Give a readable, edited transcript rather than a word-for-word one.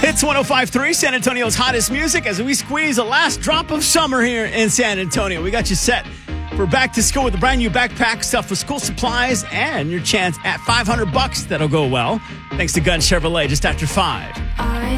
Hits 105.3, San Antonio's hottest music as we squeeze the last drop of summer here in San Antonio. We got you set for back to school with a brand new backpack stuffed with school supplies and your chance at $500 that'll go well. Thanks to Gun Chevrolet just after 5.